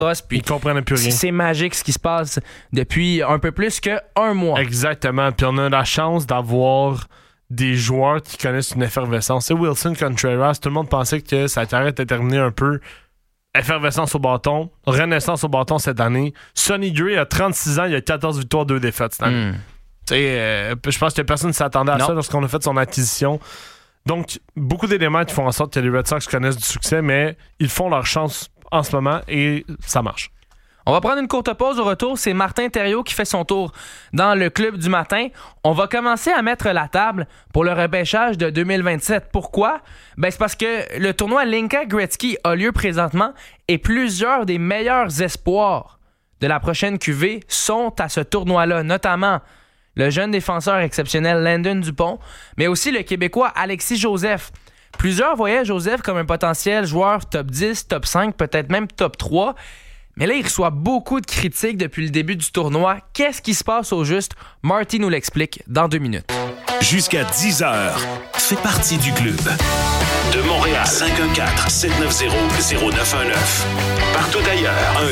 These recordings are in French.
Puis ils comprennent plus rien. C'est magique ce qui se passe depuis un peu plus qu'un mois. Exactement. Puis on a la chance d'avoir des joueurs qui connaissent une effervescence. C'est Wilson Contreras. Tout le monde pensait que sa carrière était terminée un peu. Effervescence au bâton. Renaissance au bâton cette année. Sonny Gray a 36 ans. Il a 14 victoires, 2 défaites cette année. Je pense que personne ne s'attendait à ça lorsqu'on a fait son acquisition. Donc, beaucoup d'éléments qui font en sorte que les Red Sox connaissent du succès, mais ils font leur chance en ce moment et ça marche. On va prendre une courte pause. Au retour, c'est Martin Thériault qui fait son tour dans le club du matin. On va commencer à mettre la table pour le repêchage de 2027. Pourquoi? C'est parce que le tournoi Hlinka Gretzky a lieu présentement et plusieurs des meilleurs espoirs de la prochaine QV sont à ce tournoi-là, notamment le jeune défenseur exceptionnel Landon Dupont, mais aussi le Québécois Alexis Joseph. Plusieurs voyaient Joseph comme un potentiel joueur top 10, top 5, peut-être même top 3. Mais là, il reçoit beaucoup de critiques depuis le début du tournoi. Qu'est-ce qui se passe au juste? Marty nous l'explique dans 2 minutes. Jusqu'à 10h, fais partie du club. De Montréal, 514-790-0919. Partout ailleurs,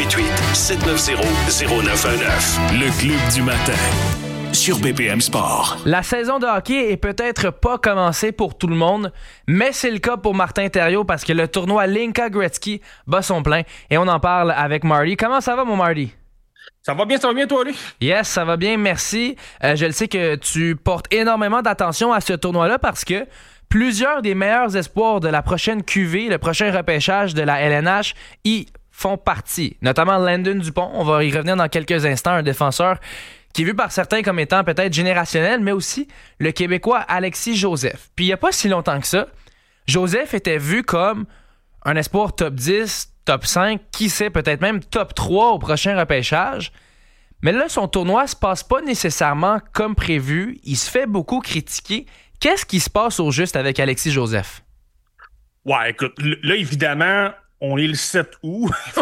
1-888-790-0919. Le club du matin. Sur BPM Sport. La saison de hockey est peut-être pas commencée pour tout le monde, mais c'est le cas pour Martin Thériault parce que le tournoi Hlinka Gretzky bat son plein et on en parle avec Marty. Comment ça va, mon Marty? Ça va bien, toi, lui? Yes, ça va bien, merci. Je le sais que tu portes énormément d'attention à ce tournoi-là parce que plusieurs des meilleurs espoirs de la prochaine QV, le prochain repêchage de la LNH, y font partie. Notamment Landon Dupont, on va y revenir dans quelques instants, un défenseur qui est vu par certains comme étant peut-être générationnel, mais aussi le Québécois Alexis Joseph. Puis il n'y a pas si longtemps que ça, Joseph était vu comme un espoir top 10, top 5, qui sait, peut-être même top 3 au prochain repêchage. Mais là, son tournoi se passe pas nécessairement comme prévu. Il se fait beaucoup critiquer. Qu'est-ce qui se passe au juste avec Alexis Joseph? Ouais, écoute, là, évidemment, on est le 7 août. Faut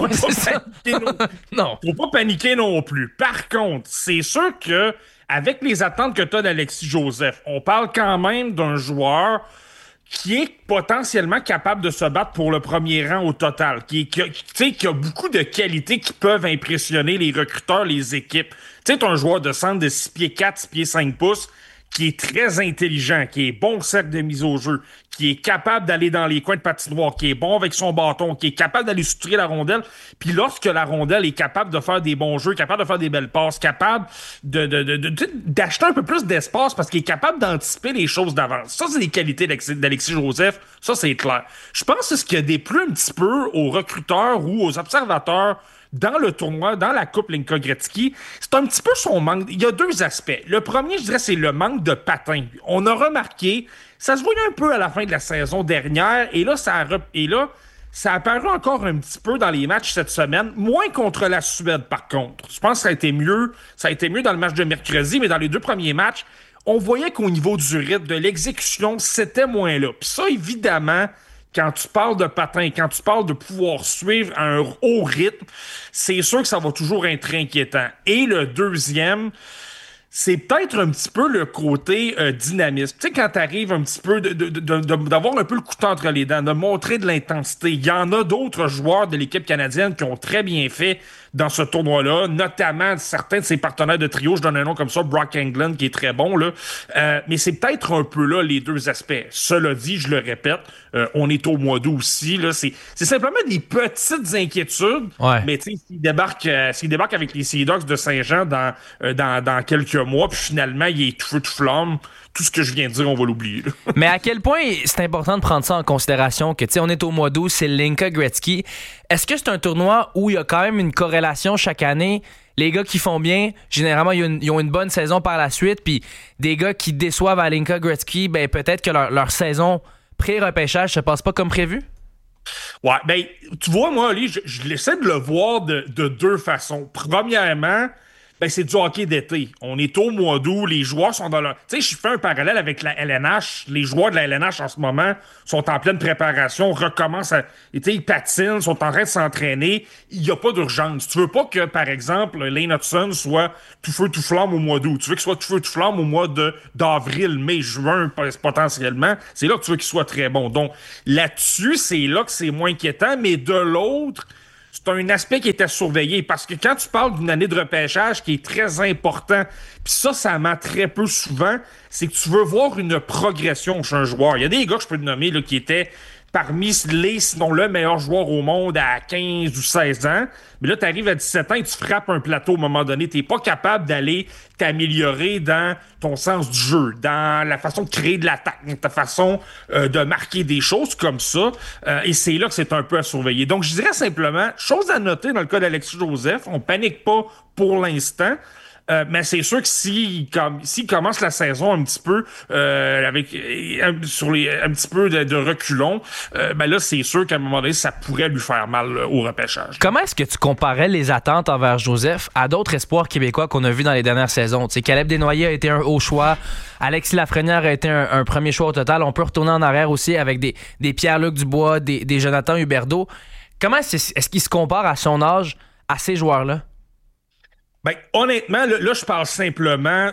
pas paniquer non plus. Par contre, c'est sûr que avec les attentes que tu as d'Alexis Joseph, on parle quand même d'un joueur qui est potentiellement capable de se battre pour le premier rang au total, qui a beaucoup de qualités qui peuvent impressionner les recruteurs, les équipes. Tu sais, t'as un joueur de centre de 6 pieds 4, 6 pieds 5 pouces, qui est très intelligent, qui est bon au cercle de mise au jeu, qui est capable d'aller dans les coins de patinoire, qui est bon avec son bâton, qui est capable d'aller soutirer la rondelle. Puis lorsque la rondelle est capable de faire des bons jeux, capable de faire des belles passes, capable d'acheter un peu plus d'espace parce qu'il est capable d'anticiper les choses d'avance. Ça, c'est des qualités d'Alexis Joseph. Ça, c'est clair. Je pense que c'est ce qui a déplu un petit peu aux recruteurs ou aux observateurs dans le tournoi, dans la Coupe Hlinka Gretzky, c'est un petit peu son manque. Il y a 2 aspects. Le premier, je dirais, c'est le manque de patin. On a remarqué, ça se voyait un peu à la fin de la saison dernière, et là, ça a apparu encore un petit peu dans les matchs cette semaine, moins contre la Suède, par contre. Je pense que ça a été mieux dans le match de mercredi, mais dans les 2 premiers matchs, on voyait qu'au niveau du rythme, de l'exécution, c'était moins là. Puis ça, évidemment, quand tu parles de patin, quand tu parles de pouvoir suivre à un haut rythme, c'est sûr que ça va toujours être inquiétant. Et le deuxième, c'est peut-être un petit peu le côté dynamisme. Tu sais, quand tu arrives un petit peu d'avoir un peu le couteau entre les dents, de montrer de l'intensité. Il y en a d'autres joueurs de l'équipe canadienne qui ont très bien fait dans ce tournoi-là, notamment certains de ses partenaires de trio. Je donne un nom comme ça, Brock Englund, qui est très bon, là. Mais c'est peut-être un peu là les 2 aspects. Cela dit, je le répète, on est au mois d'août aussi, là. C'est simplement des petites inquiétudes. Ouais. Mais tu sais, s'il débarque avec les Sea Dogs de Saint-Jean dans quelques mois, puis finalement, il est tout feu, tout flamme, tout ce que je viens de dire, on va l'oublier. Mais à quel point c'est important de prendre ça en considération, que tu sais, on est au mois d'août, c'est le Hlinka Gretzky. Est-ce que c'est un tournoi où il y a quand même une corrélation chaque année? Les gars qui font bien, généralement, ils ont une bonne saison par la suite, puis des gars qui déçoivent à Hlinka Gretzky, ben peut-être que leur saison pré-repêchage se passe pas comme prévu? Ouais, ben, tu vois, moi, Ali, je essaie de le voir de 2 façons. Premièrement, ben c'est du hockey d'été. On est au mois d'août, les joueurs sont dans leur... Tu sais, je fais un parallèle avec la LNH. Les joueurs de la LNH en ce moment sont en pleine préparation, recommencent à... Tu sais, ils patinent, sont en train de s'entraîner. Il n'y a pas d'urgence. Tu veux pas que, par exemple, Lane Hudson soit tout feu, tout flamme au mois d'août. Tu veux qu'il soit tout feu, tout flamme au mois d'avril, mai, juin, potentiellement. C'est là que tu veux qu'il soit très bon. Donc, là-dessus, c'est là que c'est moins inquiétant, mais de l'autre... c'est un aspect qui était surveillé. Parce que quand tu parles d'une année de repêchage qui est très important, puis ça ment très peu souvent, c'est que tu veux voir une progression chez un joueur. Il y a des gars que je peux te nommer là, qui étaient parmi sinon le meilleur joueur au monde à 15 ou 16 ans. Mais là, tu arrives à 17 ans et tu frappes un plateau à un moment donné. Tu n'es pas capable d'aller t'améliorer dans ton sens du jeu, dans la façon de créer de l'attaque, dans ta façon de marquer des choses comme ça. Et c'est là que c'est un peu à surveiller. Donc, je dirais simplement, chose à noter dans le cas d'Alexis Joseph, on panique pas pour l'instant. Mais c'est sûr que s'il commence la saison un petit peu avec un petit peu de reculons, ben là c'est sûr qu'à un moment donné ça pourrait lui faire mal au repêchage. Comment est-ce que tu comparais les attentes envers Joseph à d'autres espoirs québécois qu'on a vus dans les dernières saisons? Tu sais, Caleb Desnoyers a été un haut choix, Alexis Lafrenière a été un premier choix au total. On peut retourner en arrière aussi avec des Pierre-Luc Dubois, des Jonathan Huberdeau. Comment est-ce qu'il se compare à son âge à ces joueurs-là? Ben, honnêtement, là, je parle simplement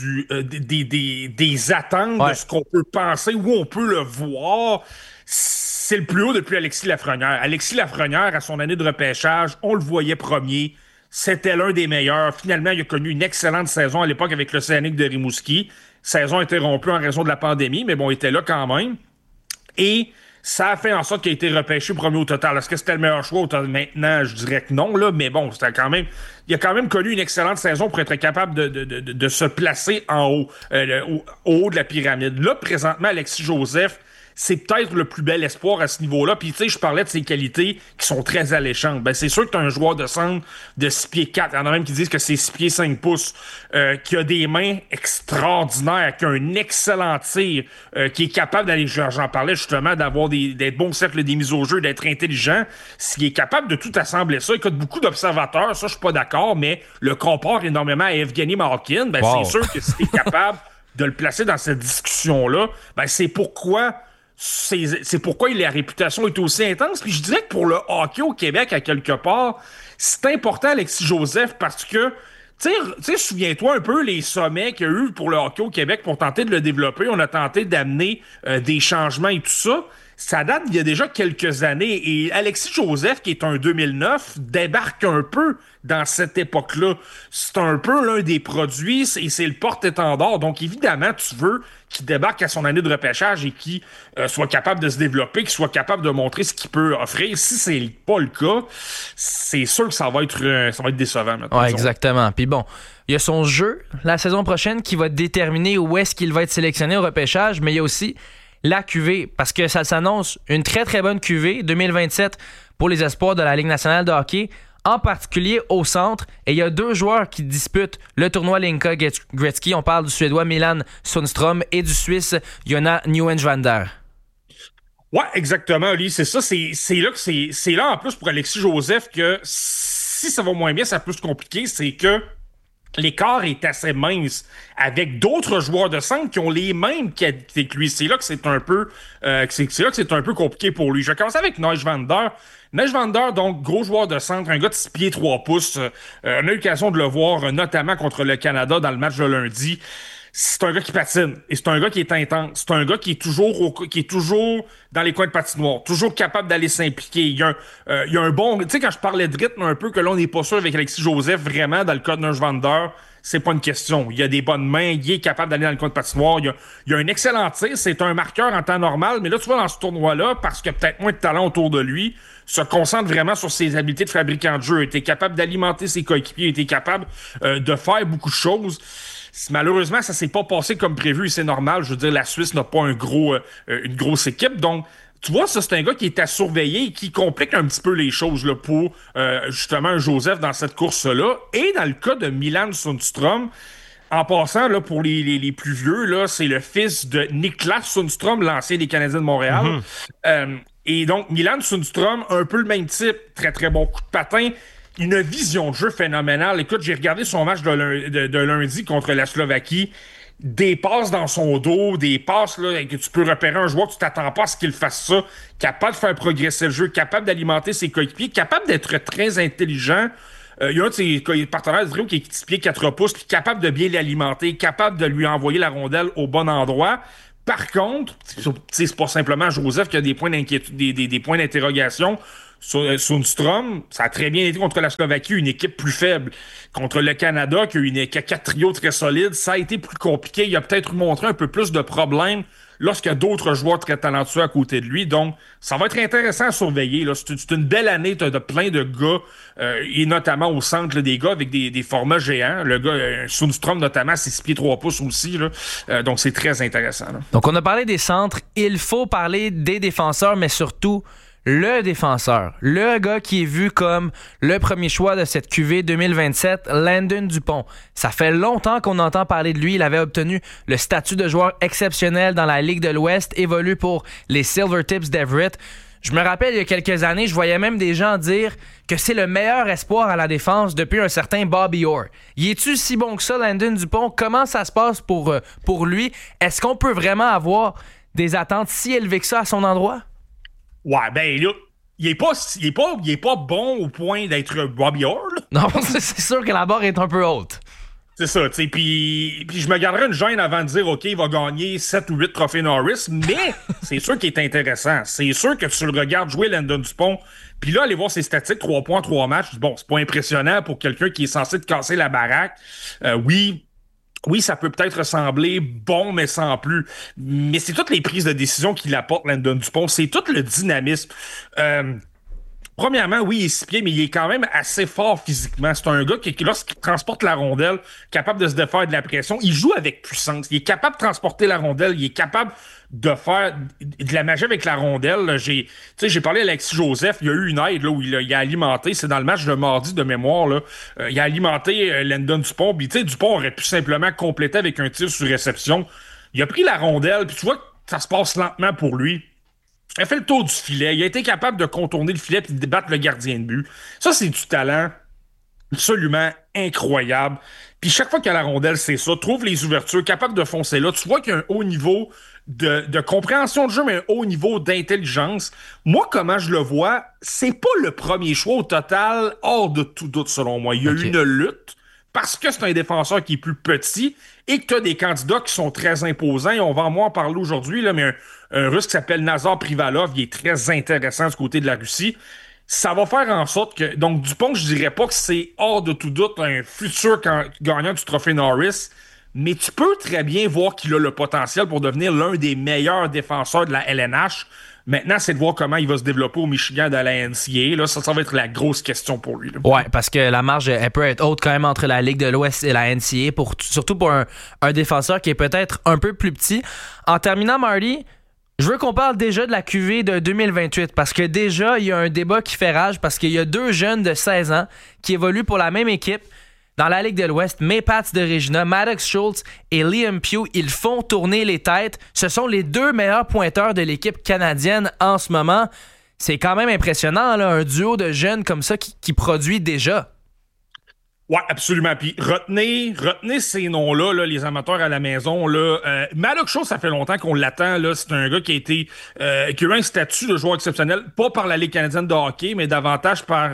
des attentes, de ce qu'on peut penser, où on peut le voir. C'est le plus haut depuis Alexis Lafrenière. Alexis Lafrenière, à son année de repêchage, on le voyait premier. C'était l'un des meilleurs. Finalement, il a connu une excellente saison à l'époque avec l'Océanique de Rimouski. Saison interrompue en raison de la pandémie, mais bon, il était là quand même. Et ça a fait en sorte qu'il a été repêché premier au total. Est-ce que c'était le meilleur choix? Maintenant, je dirais que non, là, mais bon, il a quand même connu une excellente saison pour être capable de se placer en haut, au haut de la pyramide. Là, présentement, Alexis Joseph, c'est peut-être le plus bel espoir à ce niveau-là. Puis, tu sais, je parlais de ses qualités qui sont très alléchantes. Ben, c'est sûr que tu as un joueur de centre de 6 pieds 4. Il y en a même qui disent que c'est 6 pieds 5 pouces, qui a des mains extraordinaires, qui a un excellent tir, qui est capable d'aller, j'en parlais justement, d'être bon cercle des mises au jeu, d'être intelligent. S'il est capable de tout assembler ça, écoute, beaucoup d'observateurs, ça, je suis pas d'accord, mais le compare énormément à Evgeny Malkin. Ben, wow. C'est sûr que si tu es capable de le placer dans cette discussion-là, ben, c'est pourquoi la réputation est aussi intense. Puis je dirais que pour le hockey au Québec, à quelque part, c'est important, Alexis Joseph, parce que, tu sais, souviens-toi un peu les sommets qu'il y a eu pour le hockey au Québec pour tenter de le développer. On a tenté d'amener des changements et tout ça. Ça date d'il y a déjà quelques années. Et Alexis Joseph, qui est un 2009, débarque un peu dans cette époque-là. C'est un peu l'un des produits et c'est le porte-étendard. Donc, évidemment, tu veux qu'il débarque à son année de repêchage et qu'il soit capable de se développer, qu'il soit capable de montrer ce qu'il peut offrir. Si c'est pas le cas, c'est sûr que ça va être décevant. Ouais, exactement. Puis bon, il y a son jeu la saison prochaine qui va déterminer où est-ce qu'il va être sélectionné au repêchage, mais il y a aussi la QV, parce que ça s'annonce une très très bonne QV 2027 pour les espoirs de la Ligue nationale de hockey, en particulier au centre. Et il y a 2 joueurs qui disputent le tournoi Linka Gretzky. On parle du Suédois Milan Sundström et du Suisse Jonas Nieuwenschwander. Ouais, exactement, Oli. C'est ça. C'est là en plus pour Alexis Joseph que si ça va moins bien, ça peut se compliquer. C'est que l'écart est assez mince avec d'autres joueurs de centre qui ont les mêmes qualités que lui. C'est là que c'est un peu compliqué pour lui. Je vais commencer avec Nieuwenschwander. Nieuwenschwander, donc, gros joueur de centre, un gars de 6 pieds 3 pouces. On a eu l'occasion de le voir, notamment contre le Canada dans le match de lundi. C'est un gars qui patine et c'est un gars qui est intense. C'est un gars qui est toujours dans les coins de patinoire, toujours capable d'aller s'impliquer. Il y a un bon... Tu sais, quand je parlais de rythme un peu, que là, on n'est pas sûr avec Alexis Joseph, vraiment, dans le cas de Nieuwenschwander, c'est pas une question. Il a des bonnes mains, il est capable d'aller dans le coin de patinoire. Il a un excellent tir, c'est un marqueur en temps normal, mais là, tu vois, dans ce tournoi-là, parce qu'il y a peut-être moins de talent autour de lui, se concentre vraiment sur ses habiletés de fabricant de jeu, était capable d'alimenter ses coéquipiers, était capable de faire beaucoup de choses. Malheureusement, ça s'est pas passé comme prévu et c'est normal. Je veux dire, la Suisse n'a pas une grosse équipe. Donc, tu vois, ça, c'est un gars qui est à surveiller et qui complique un petit peu les choses là, pour justement Joseph dans cette course-là. Et dans le cas de Milan Sundström, en passant, là, pour les plus vieux, là, c'est le fils de Niklas Sundström, l'ancien des Canadiens de Montréal. Et donc, Milan Sundström, un peu le même type, très très bon coup de patin. Une vision de jeu phénoménale. Écoute, j'ai regardé son match de lundi contre la Slovaquie. Des passes dans son dos, des passes là, que tu peux repérer un joueur, tu t'attends pas à ce qu'il fasse ça. Capable de faire progresser le jeu, capable d'alimenter ses coéquipiers, capable d'être très intelligent. Il y a un de ses partenaires de trio qui est 6 pieds 4 pouces, puis capable de bien l'alimenter, capable de lui envoyer la rondelle au bon endroit. Par contre, c'est pas simplement Joseph qui a des points d'inquiétude, des points d'interrogation. Sundstrom, ça a très bien été contre la Slovaquie, une équipe plus faible. Contre le Canada, qui a quatre trios très solides, ça a été plus compliqué. Il a peut-être montré un peu plus de problèmes lorsqu'il y a d'autres joueurs très talentueux à côté de lui. Donc, ça va être intéressant à surveiller. Là. C'est une belle année de plein de gars, et notamment au centre là, des gars avec des formats géants. Le gars, Sundstrom notamment, c'est 6 pieds 3 pouces aussi. Là. Donc, c'est très intéressant. Là. Donc, on a parlé des centres. Il faut parler des défenseurs, mais surtout le défenseur. Le gars qui est vu comme le premier choix de cette QV 2027, Landon Dupont. Ça fait longtemps qu'on entend parler de lui. Il avait obtenu le statut de joueur exceptionnel dans la Ligue de l'Ouest, évolue pour les Silvertips d'Everett. Je me rappelle, il y a quelques années, je voyais même des gens dire que c'est le meilleur espoir à la défense depuis un certain Bobby Orr. Y est-tu si bon que ça, Landon Dupont? Comment ça se passe pour lui? Est-ce qu'on peut vraiment avoir des attentes si élevées que ça à son endroit? Ouais, ben là, il est pas bon au point d'être Bobby Orr. Là. Non, c'est sûr que la barre est un peu haute. C'est ça, tu sais, puis je me garderais une gêne avant de dire, OK, il va gagner 7 ou 8 trophées Norris, mais c'est sûr qu'il est intéressant. C'est sûr que tu le regardes jouer, Landon Dupont, puis là, aller voir ses statistiques, 3 points, 3 matchs, bon, c'est pas impressionnant pour quelqu'un qui est censé te casser la baraque. Oui, ça peut peut-être ressembler bon, mais sans plus. Mais c'est toutes les prises de décision qu'il apporte, Landon Dupont. C'est tout le dynamisme. Premièrement, oui, il est 6 pieds, mais il est quand même assez fort physiquement. C'est un gars qui, lorsqu'il transporte la rondelle, capable de se défaire de la pression. Il joue avec puissance. Il est capable de transporter la rondelle. Il est capable de faire de la magie avec la rondelle. J'ai parlé à Alexis Joseph. Il y a eu une aide là, où il a alimenté. C'est dans le match de mardi de mémoire. Là. Il a alimenté Landon Dupont. Puis Dupont aurait pu simplement compléter avec un tir sur réception. Il a pris la rondelle. Puis tu vois que ça se passe lentement pour lui. Il a fait le tour du filet. Il a été capable de contourner le filet et de battre le gardien de but. Ça, c'est du talent absolument incroyable. Puis chaque fois qu'il y a la rondelle, c'est ça. Trouve les ouvertures, capable de foncer là. Tu vois qu'il y a un haut niveau de compréhension de jeu, mais un haut niveau d'intelligence. Moi, comment je le vois, c'est pas le premier choix au total, hors de tout doute, selon moi. Il y a eu une lutte. Parce que c'est un défenseur qui est plus petit et que tu as des candidats qui sont très imposants. Et on va en parler aujourd'hui, là, mais un Russe qui s'appelle Nazar Privalov, il est très intéressant du côté de la Russie. Ça va faire en sorte que... Donc, Dupont, je dirais pas que c'est hors de tout doute un futur gagnant du trophée Norris, mais tu peux très bien voir qu'il a le potentiel pour devenir l'un des meilleurs défenseurs de la LNH. Maintenant, c'est de voir comment il va se développer au Michigan de la NCAA. Là, ça va être la grosse question pour lui. Là. Ouais, parce que la marge, elle peut être haute quand même entre la Ligue de l'Ouest et la NCAA, surtout pour un défenseur qui est peut-être un peu plus petit. En terminant, Marty, je veux qu'on parle déjà de la QV de 2028, parce que déjà, il y a un débat qui fait rage, parce qu'il y a 2 jeunes de 16 ans qui évoluent pour la même équipe dans la Ligue de l'Ouest, Pats de Regina, Maddox Schultz et Liam Pugh. Ils font tourner les têtes. Ce sont les 2 meilleurs pointeurs de l'équipe canadienne en ce moment. C'est quand même impressionnant, là, un duo de jeunes comme ça qui produit déjà. Ouais, absolument. Puis retenez ces noms-là, là, les amateurs à la maison. Là. Maddox Schultz, ça fait longtemps qu'on l'attend. Là. C'est un gars qui a eu un statut de joueur exceptionnel, pas par la Ligue canadienne de hockey, mais davantage par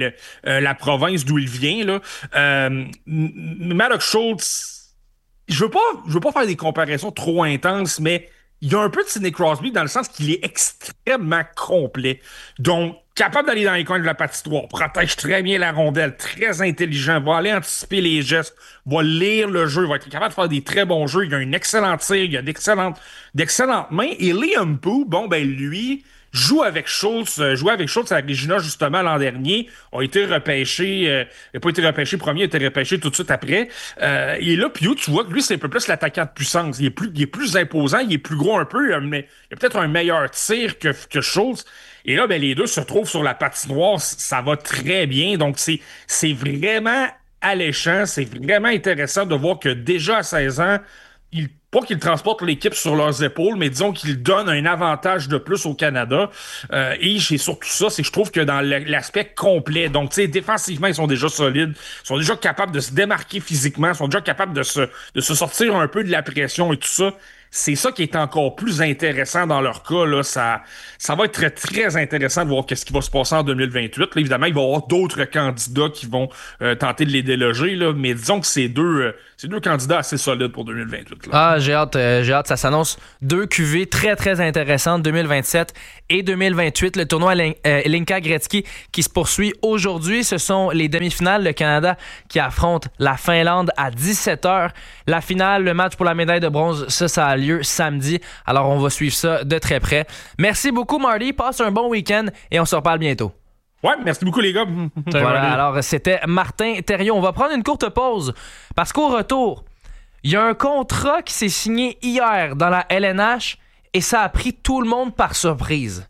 la province d'où il vient. Là. Maddox Schultz, je veux pas faire des comparaisons trop intenses, mais il y a un peu de Sidney Crosby dans le sens qu'il est extrêmement complet. Donc, capable d'aller dans les coins de la patinoire, protège très bien la rondelle, très intelligent, va aller anticiper les gestes, va lire le jeu, va être capable de faire des très bons jeux. Il a un excellent tir, il a d'excellentes mains. Et Liam Pugh, lui, joue avec Schultz à la Regina justement l'an dernier, a été repêché, il n'a pas été repêché premier, il a été repêché tout de suite après. Et là, Pugh, tu vois que lui, c'est un peu plus l'attaquant de puissance. Il est plus imposant, il est plus gros un peu, mais il a peut-être un meilleur tir que Schultz. Et là, les deux se retrouvent sur la patinoire, ça va très bien. Donc, c'est vraiment alléchant, c'est vraiment intéressant de voir que déjà à 16 ans, pas qu'ils transportent l'équipe sur leurs épaules, mais disons qu'ils donnent un avantage de plus au Canada. Et c'est surtout ça, c'est que je trouve que dans l'aspect complet, donc tu sais, défensivement, ils sont déjà solides, ils sont déjà capables de se démarquer physiquement, ils sont déjà capables de se sortir un peu de la pression et tout ça. c'est ça qui est encore plus intéressant dans leur cas. Là. Ça va être très, très intéressant de voir ce qui va se passer en 2028. Là, évidemment, il va y avoir d'autres candidats qui vont tenter de les déloger, là, mais disons que c'est deux candidats assez solides pour 2028. Là. Ah, j'ai hâte. Ça s'annonce 2 QV très, très intéressantes, 2027 et 2028. Le tournoi Hlinka Gretzky qui se poursuit aujourd'hui. Ce sont les demi-finales. Le Canada qui affronte la Finlande à 17h. La finale, le match pour la médaille de bronze, ça a lieu samedi. Alors, on va suivre ça de très près. Merci beaucoup, Marty. Passe un bon week-end et on se reparle bientôt. Ouais, merci beaucoup, les gars. Voilà, alors c'était Martin Thériault. On va prendre une courte pause parce qu'au retour, il y a un contrat qui s'est signé hier dans la LNH et ça a pris tout le monde par surprise.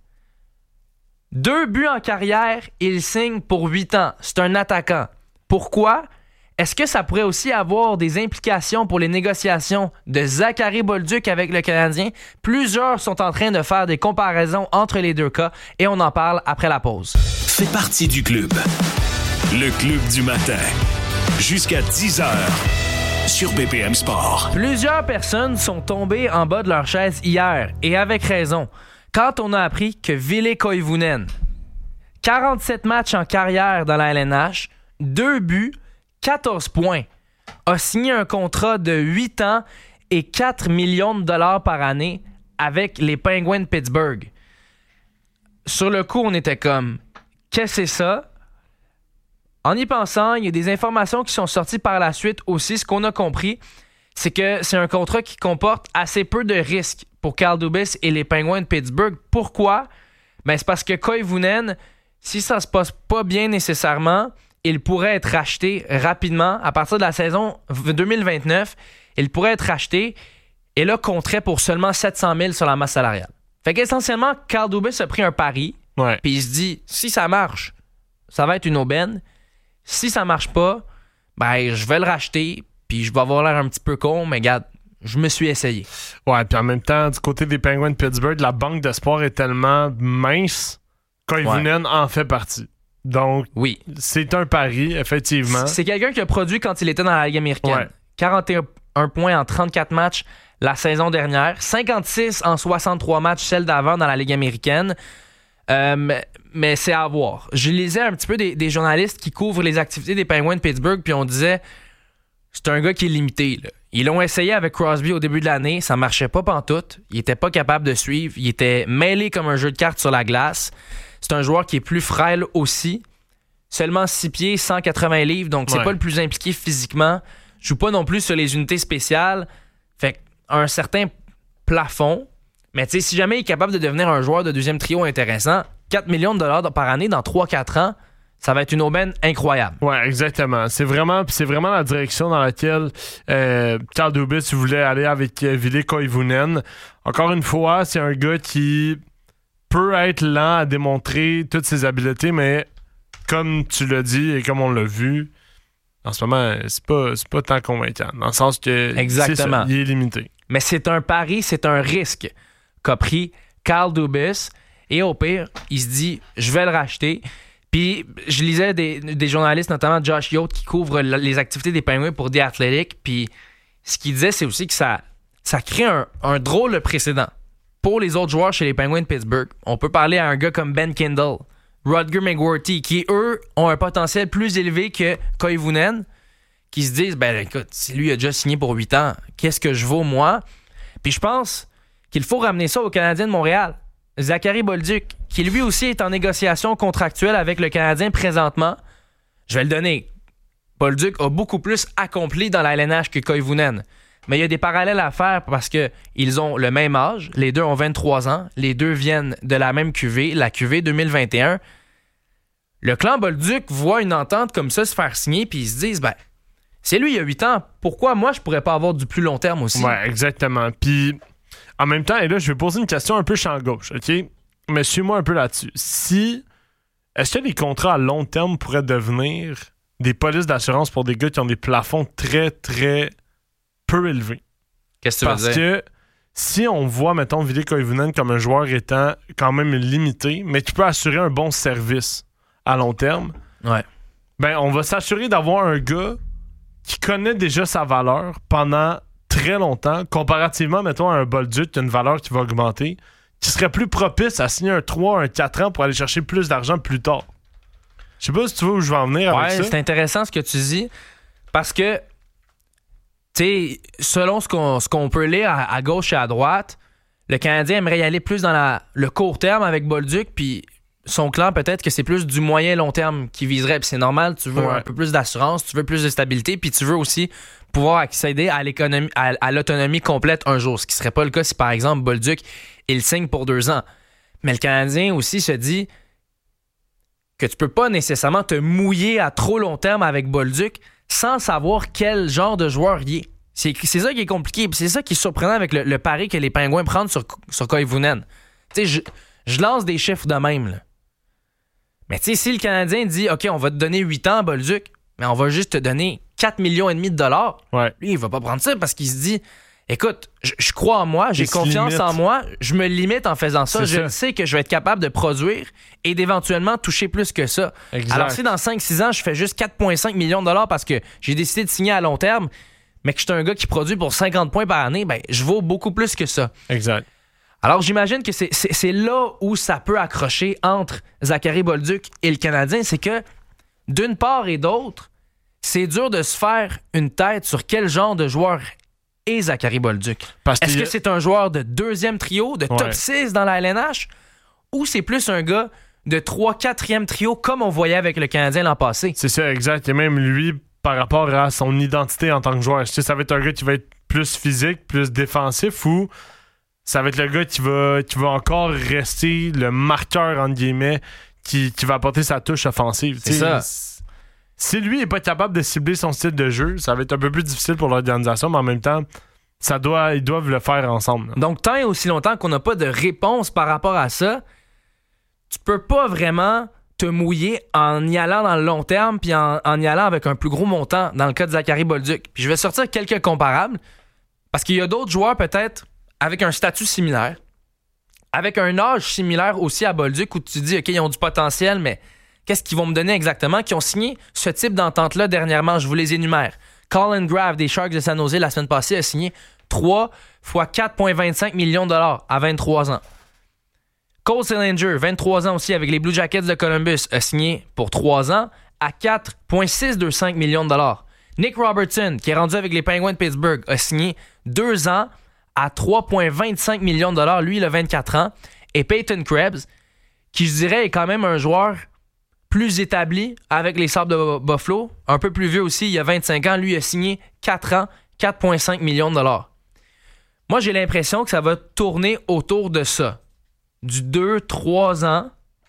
2 buts en carrière, il signe pour 8 ans. C'est un attaquant. Pourquoi? Est-ce que ça pourrait aussi avoir des implications pour les négociations de Zachary Bolduc avec le Canadien? Plusieurs sont en train de faire des comparaisons entre les deux cas et on en parle après la pause. Fais partie du club. Le club du matin. Jusqu'à 10h sur BPM Sport. Plusieurs personnes sont tombées en bas de leur chaise hier et avec raison quand on a appris que Ville Koivunen, 47 matchs en carrière dans la LNH, 2 buts, 14 points, a signé un contrat de 8 ans et 4 millions de dollars par année avec les Penguins de Pittsburgh. Sur le coup, on était comme, qu'est-ce que c'est ça? En y pensant, il y a des informations qui sont sorties par la suite aussi. Ce qu'on a compris, c'est que c'est un contrat qui comporte assez peu de risques pour Kyle Dubas et les Penguins de Pittsburgh. Pourquoi? Ben, c'est parce que Koivunen, si ça se passe pas bien nécessairement, il pourrait être racheté rapidement. À partir de la saison 2029, il pourrait être racheté et là, compterait pour seulement 700 000 sur la masse salariale. Fait qu'essentiellement, Kyle Dubas a pris un pari, puis il se dit, si ça marche, ça va être une aubaine. Si ça marche pas, ben je vais le racheter, puis je vais avoir l'air un petit peu con, mais regarde, je me suis essayé. Ouais, puis en même temps, du côté des Penguins de Pittsburgh, la banque d'espoir est tellement mince, Koivunen en fait partie. Donc, oui, c'est un pari, effectivement. C'est quelqu'un qui a produit quand il était dans la Ligue américaine. Ouais. 41 points en 34 matchs la saison dernière, 56 en 63 matchs celle d'avant dans la Ligue américaine. Mais c'est à voir. Je lisais un petit peu des journalistes qui couvrent les activités des Penguins de Pittsburgh, puis on disait c'est un gars qui est limité. Là. Ils l'ont essayé avec Crosby au début de l'année, ça marchait pas pantoute. Il était pas capable de suivre. Il était mêlé comme un jeu de cartes sur la glace. C'est un joueur qui est plus frêle aussi. Seulement 6 pieds, 180 livres, donc c'est pas le plus impliqué physiquement. Joue pas non plus sur les unités spéciales. Fait un certain plafond. Mais tu sais, si jamais il est capable de devenir un joueur de deuxième trio intéressant, 4 millions de dollars par année dans 3-4 ans, ça va être une aubaine incroyable. Ouais, exactement. C'est vraiment la direction dans laquelle Kyle Dubas voulait aller avec Ville Koivunen. Encore une fois, c'est un gars qui peut être lent à démontrer toutes ses habiletés, mais comme tu l'as dit et comme on l'a vu, en ce moment, c'est pas tant convaincant. Dans le sens que exactement. Il est limité. Mais c'est un pari, c'est un risque qu'a pris Kyle Dubas. Et au pire, il se dit, je vais le racheter. Puis je lisais des journalistes, notamment Josh Yost, qui couvrent les activités des Penguins pour The Athletic. Puis ce qu'il disait, c'est aussi que ça crée un drôle de précédent pour les autres joueurs chez les Penguins de Pittsburgh. On peut parler à un gars comme Ben Kindle, Rutger McGuirty, qui, eux, ont un potentiel plus élevé que Koivunen, qui se disent, ben écoute, si lui a déjà signé pour 8 ans, qu'est-ce que je vaux, moi? Puis je pense qu'il faut ramener ça au Canadien de Montréal. Zachary Bolduc, qui lui aussi est en négociation contractuelle avec le Canadien présentement. Je vais le donner. Bolduc a beaucoup plus accompli dans la LNH que Koivunen. Mais il y a des parallèles à faire parce qu'ils ont le même âge. Les deux ont 23 ans. Les deux viennent de la même QV, la QV 2021. Le clan Bolduc voit une entente comme ça se faire signer puis ils se disent, ben, c'est lui il y a 8 ans. Pourquoi moi je pourrais pas avoir du plus long terme aussi? Ouais, exactement. Puis en même temps, et là, je vais poser une question un peu champ gauche, OK? Mais suis-moi un peu là-dessus. Est-ce que les contrats à long terme pourraient devenir des polices d'assurance pour des gars qui ont des plafonds très, très peu élevés? Qu'est-ce que tu veux dire? Parce que si on voit, mettons, Ville Koivunen comme un joueur étant quand même limité, mais qui peut assurer un bon service à long terme, ben on va s'assurer d'avoir un gars qui connaît déjà sa valeur pendant très longtemps, comparativement, mettons, à un Bolduc qui a une valeur qui va augmenter, qui serait plus propice à signer un 3, un 4 ans pour aller chercher plus d'argent plus tard. Je sais pas si tu vois où je vais en venir avec ça. Ouais, c'est intéressant ce que tu dis, parce que, tu sais, selon ce qu'on peut lire à gauche et à droite, le Canadien aimerait y aller plus dans le court terme avec Bolduc, puis son clan, peut-être que c'est plus du moyen-long terme qu'il viserait. Puis c'est normal, tu veux un peu plus d'assurance, tu veux plus de stabilité, puis tu veux aussi pouvoir accéder à l'autonomie complète un jour, ce qui serait pas le cas si, par exemple, Bolduc, il signe pour 2 ans. Mais le Canadien aussi se dit que tu peux pas nécessairement te mouiller à trop long terme avec Bolduc sans savoir quel genre de joueur il est. C'est ça qui est compliqué, puis c'est ça qui est surprenant avec le pari que les Pingouins prennent sur Koivunen. Tu sais, je lance des chiffres de même, là. Mais tu sais, si le Canadien dit « OK, on va te donner 8 ans, Bolduc, mais on va juste te donner 4,5 millions de $, lui, il va pas prendre ça parce qu'il se dit « Écoute, je crois en moi, j'ai confiance en moi, je me limite en faisant ça, je sais que je vais être capable de produire et d'éventuellement toucher plus que ça. » Alors si dans 5-6 ans, je fais juste 4,5 millions de $ parce que j'ai décidé de signer à long terme, mais que je suis un gars qui produit pour 50 points par année, ben je vaux beaucoup plus que ça. Exact. Alors, j'imagine que c'est là où ça peut accrocher entre Zachary Bolduc et le Canadien. C'est que, d'une part et d'autre, c'est dur de se faire une tête sur quel genre de joueur est Zachary Bolduc. Est-ce que c'est un joueur de 2e trio, de top 6 dans la LNH, ou c'est plus un gars de 3-4e trio comme on voyait avec le Canadien l'an passé? C'est ça, exact. Et même lui, par rapport à son identité en tant que joueur, est-ce que ça va être un gars qui va être plus physique, plus défensif, ou ça va être le gars qui va encore rester le marqueur, entre guillemets, qui va apporter sa touche offensive. C'est ça. Si lui n'est pas capable de cibler son style de jeu, ça va être un peu plus difficile pour l'organisation, mais en même temps, ils doivent le faire ensemble. Là. Donc, tant et aussi longtemps qu'on n'a pas de réponse par rapport à ça, tu peux pas vraiment te mouiller en y allant dans le long terme puis en y allant avec un plus gros montant dans le cas de Zachary Bolduc. Puis je vais sortir quelques comparables parce qu'il y a d'autres joueurs peut-être avec un statut similaire, avec un âge similaire aussi à Bolduc où tu te dis, OK, ils ont du potentiel, mais qu'est-ce qu'ils vont me donner exactement? Qui ont signé ce type d'entente-là dernièrement, je vous les énumère. Colin Grave des Sharks de San Jose la semaine passée a signé 3 fois 4,25 millions de dollars à 23 ans. Cole Sillinger, 23 ans aussi avec les Blue Jackets de Columbus, a signé pour 3 ans à 4,625 millions de dollars. Nick Robertson, qui est rendu avec les Penguins de Pittsburgh, a signé 2 ans à 3,25 millions de dollars. Lui, il a 24 ans. Et Peyton Krebs, qui, je dirais, est quand même un joueur plus établi avec les Sabres de Buffalo. Un peu plus vieux aussi, il a 25 ans. Lui, il a signé 4 ans, 4,5 millions de dollars. Moi, j'ai l'impression que ça va tourner autour de ça. Du 2-3 ans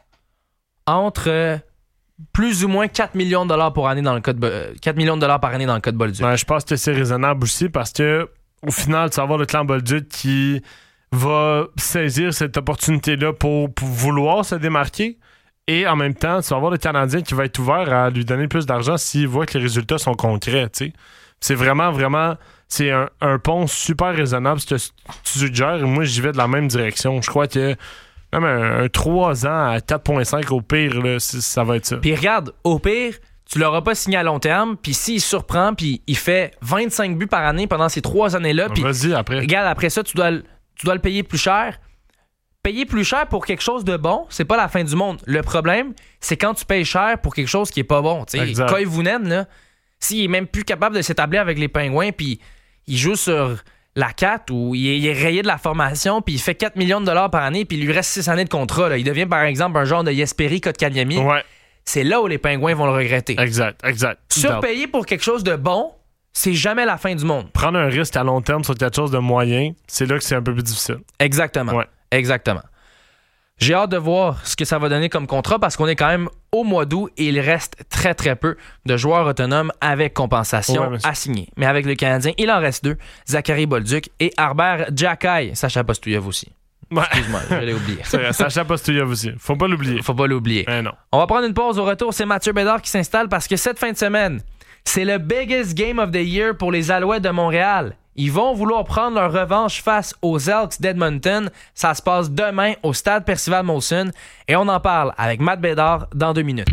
entre plus ou moins 4 millions de dollars par année dans le cas de 4 millions de dollars par année dans le cas de Bolduc. Je pense que c'est raisonnable aussi parce que au final, tu vas avoir le clan Bolduc qui va saisir cette opportunité-là pour vouloir se démarquer. Et en même temps, tu vas avoir le Canadien qui va être ouvert à lui donner plus d'argent s'il voit que les résultats sont concrets. T'sais. C'est vraiment, c'est un pont super raisonnable ce que tu suggères. Et moi, j'y vais de la même direction. Je crois que même un 3 ans à 4,5 au pire, là, ça va être ça. Puis regarde, au pire, tu l'auras pas signé à long terme, puis s'il surprend, puis il fait 25 buts par année pendant ces 3 années-là, puis vas-y, après. Regarde, après ça, tu dois le payer plus cher. Payer plus cher pour quelque chose de bon, c'est pas la fin du monde. Le problème, c'est quand tu payes cher pour quelque chose qui est pas bon. Koivunen, là, s'il est même plus capable de s'établir avec les Pingouins, puis il joue sur la 4 ou il est rayé de la formation, puis il fait 4 millions de dollars par année, puis il lui reste 6 années de contrat. Là. Il devient, par exemple, un genre de Jesperi Kotkaniemi. Ouais. C'est là où les Pingouins vont le regretter. Exact. Surpayer pour quelque chose de bon, c'est jamais la fin du monde. Prendre un risque à long terme sur quelque chose de moyen, c'est là que c'est un peu plus difficile. Exactement. Ouais. Exactement. J'ai hâte de voir ce que ça va donner comme contrat parce qu'on est quand même au mois d'août et il reste très très peu de joueurs autonomes avec compensation à signer. Mais avec le Canadien, il en reste 2, Zachary Bolduc et Harbert Jackay. Sacha Postouyev aussi. Ouais. Excuse-moi, je l'ai oublié. C'est vrai, Sacha Postouyev aussi. Faut pas l'oublier. Non. On va prendre une pause. Au retour, c'est Mathieu Bédard qui s'installe parce que cette fin de semaine, c'est le biggest game of the year pour les Alouettes de Montréal. Ils vont vouloir prendre leur revanche face aux Elks d'Edmonton. Ça se passe demain au stade Percival Molson et on en parle avec Matt Bédard dans 2 minutes.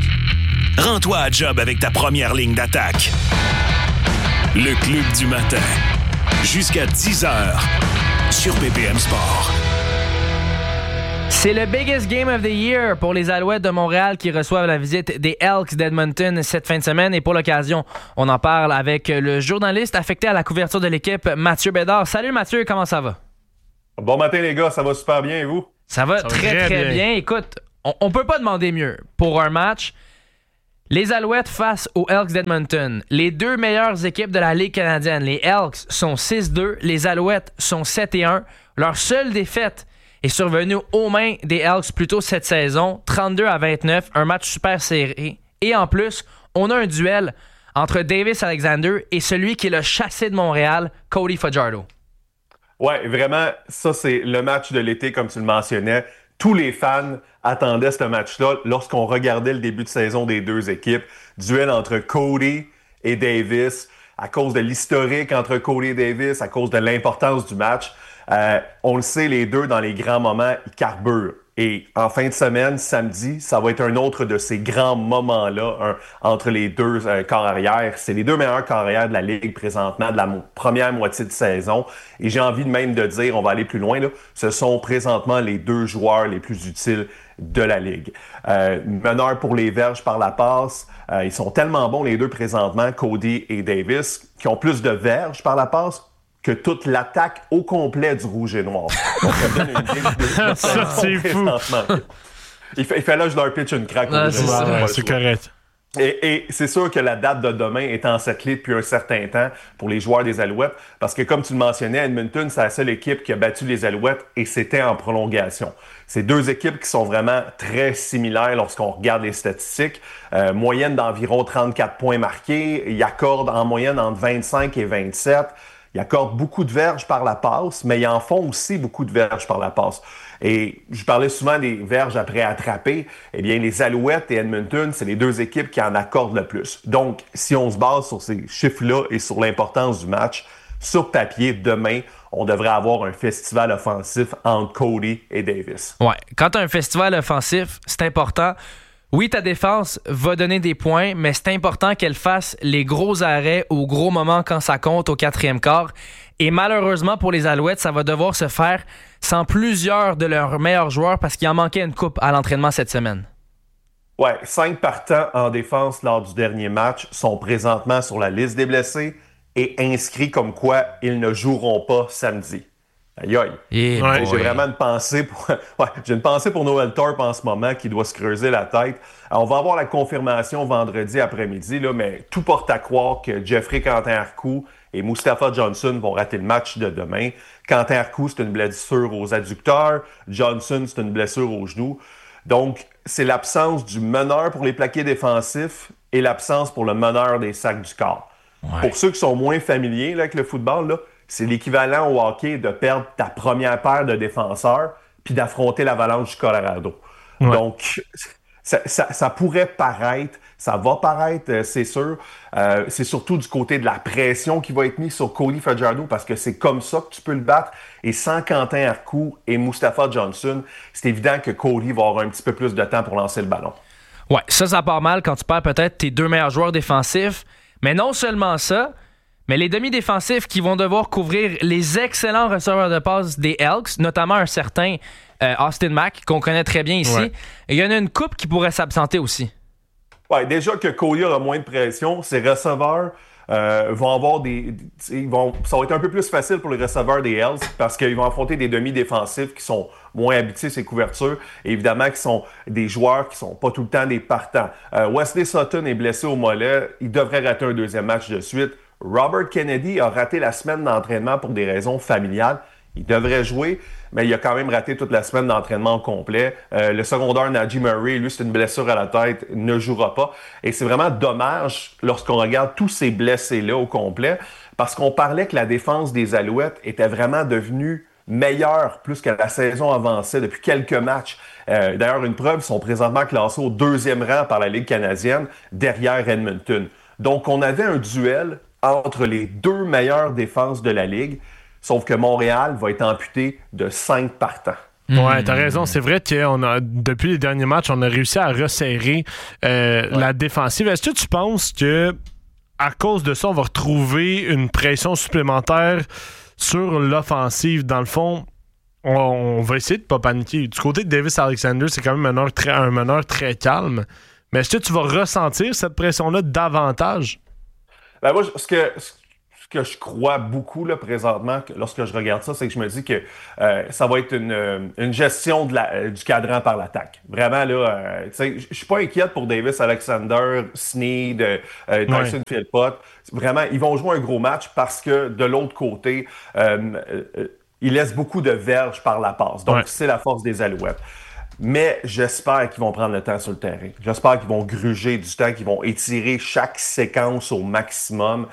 Rends-toi à job avec ta première ligne d'attaque. Le Club du matin. Jusqu'à 10h sur BPM Sport. C'est le biggest game of the year pour les Alouettes de Montréal qui reçoivent la visite des Elks d'Edmonton cette fin de semaine. Et pour l'occasion, on en parle avec le journaliste affecté à la couverture de l'équipe, Mathieu Bédard. Salut Mathieu, comment ça va? Bon matin les gars, ça va super bien et vous? Ça va très bien. Écoute, on peut pas demander mieux pour un match. Les Alouettes face aux Elks d'Edmonton. Les deux meilleures équipes de la Ligue canadienne. Les Elks sont 6-2, les Alouettes sont 7-1. Leur seule défaite est survenue aux mains des Elks plus tôt cette saison, 32-29, un match super serré. Et en plus, on a un duel entre Davis Alexander et celui qui est le chassé de Montréal, Cody Fajardo. Ouais, vraiment, ça c'est le match de l'été comme tu le mentionnais. Tous les fans attendaient ce match-là lorsqu'on regardait le début de saison des deux équipes. Duel entre Cody et Davis, à cause de l'historique entre Cody et Davis, à cause de l'importance du match. On le sait, les deux, dans les grands moments, ils carburent. Et en fin de semaine, samedi, ça va être un autre de ces grands moments-là entre les deux corps arrière. C'est les deux meilleurs corps arrière de la Ligue présentement, de la première moitié de saison. Et j'ai envie même de dire, on va aller plus loin, là, ce sont présentement les deux joueurs les plus utiles de la Ligue. Meneur pour les verges par la passe. Ils sont tellement bons, les deux présentement, Cody et Davis, qui ont plus de verges par la passe que toute l'attaque au complet du Rouge et Noir. Donc, ça donne une idée de ça, c'est fou. Il fait là, je leur pitch une craque. C'est correct. Et c'est sûr que la date de demain est encerclée depuis un certain temps pour les joueurs des Alouettes, parce que comme tu le mentionnais, Edmonton, c'est la seule équipe qui a battu les Alouettes et c'était en prolongation. C'est deux équipes qui sont vraiment très similaires lorsqu'on regarde les statistiques. Moyenne d'environ 34 points marqués. Ils accordent en moyenne entre 25 et 27. Ils accordent beaucoup de verges par la passe, mais ils en font aussi beaucoup de verges par la passe. Et je parlais souvent des verges après attraper. Eh bien, les Alouettes et Edmonton, c'est les deux équipes qui en accordent le plus. Donc, si on se base sur ces chiffres-là et sur l'importance du match, sur papier, demain, on devrait avoir un festival offensif entre Cody et Davis. Ouais, quand tu as un festival offensif, c'est important. Oui, ta défense va donner des points, mais c'est important qu'elle fasse les gros arrêts au gros moment quand ça compte au quatrième quart. Et malheureusement pour les Alouettes, ça va devoir se faire sans plusieurs de leurs meilleurs joueurs parce qu'il en manquait une coupe à l'entraînement cette semaine. Ouais, 5 partants en défense lors du dernier match sont présentement sur la liste des blessés et inscrits comme quoi ils ne joueront pas samedi. Aïe aïe. Yeah, j'ai vraiment une pensée pour Noel Thorpe en ce moment qui doit se creuser la tête. Alors, on va avoir la confirmation vendredi après-midi, là, mais tout porte à croire que Jeffrey Quentin-Arcou et Mustapha Johnson vont rater le match de demain. Quentin-Arcou, c'est une blessure aux adducteurs. Johnson, c'est une blessure aux genoux. Donc, c'est l'absence du meneur pour les plaqués défensifs et l'absence pour le meneur des sacs du corps. Ouais. Pour ceux qui sont moins familiers là, avec le football, là, c'est l'équivalent au hockey de perdre ta première paire de défenseurs puis d'affronter l'Avalanche du Colorado. Ouais. Donc, ça pourrait paraître, ça va paraître, c'est sûr. C'est surtout du côté de la pression qui va être mise sur Cody Fajardo parce que c'est comme ça que tu peux le battre. Et sans Quentin-Arcou et Mustapha Johnson, c'est évident que Cody va avoir un petit peu plus de temps pour lancer le ballon. Ouais, ça part mal quand tu perds peut-être tes deux meilleurs joueurs défensifs. Mais non seulement ça, mais les demi-défensifs qui vont devoir couvrir les excellents receveurs de passe des Elks, notamment un certain Austin Mack, qu'on connaît très bien ici. Ouais. Et il y en a une couple qui pourrait s'absenter aussi. Ouais, déjà que Cody aura moins de pression, ses receveurs vont avoir ça va être un peu plus facile pour les receveurs des Elks parce qu'ils vont affronter des demi-défensifs qui sont moins habitués à ces couvertures. Et évidemment, qui sont des joueurs qui sont pas tout le temps des partants. Wesley Sutton est blessé au mollet. Il devrait rater un deuxième match de suite. Robert Kennedy a raté la semaine d'entraînement pour des raisons familiales. Il devrait jouer, mais il a quand même raté toute la semaine d'entraînement au complet. Le secondaire Najee Murray, lui, c'est une blessure à la tête, ne jouera pas. Et c'est vraiment dommage lorsqu'on regarde tous ces blessés-là au complet, parce qu'on parlait que la défense des Alouettes était vraiment devenue meilleure plus que la saison avançait depuis quelques matchs. D'ailleurs, une preuve, ils sont présentement classés au 2e rang par la Ligue canadienne, derrière Edmonton. Donc, on avait un duel entre les deux meilleures défenses de la Ligue, sauf que Montréal va être amputé de 5 partants. Ouais, t'as raison. C'est vrai que depuis les derniers matchs, on a réussi à resserrer la défensive. Est-ce que tu penses que à cause de ça, on va retrouver une pression supplémentaire sur l'offensive. Dans le fond, on va essayer de ne pas paniquer. Du côté de Davis Alexander, c'est quand même un meneur très calme. Mais est-ce que tu vas ressentir cette pression-là davantage? Ben moi, ce que je crois beaucoup là, présentement, lorsque je regarde ça, c'est que je me dis que ça va être une gestion du cadran par l'attaque. Vraiment, là, je suis pas inquiète pour Davis Alexander, Sneed, Tyson Philpott. Vraiment, ils vont jouer un gros match parce que de l'autre côté, ils laissent beaucoup de verges par la passe. Donc, c'est la force des Alouettes. Mais j'espère qu'ils vont prendre le temps sur le terrain. J'espère qu'ils vont gruger du temps, qu'ils vont étirer chaque séquence au maximum.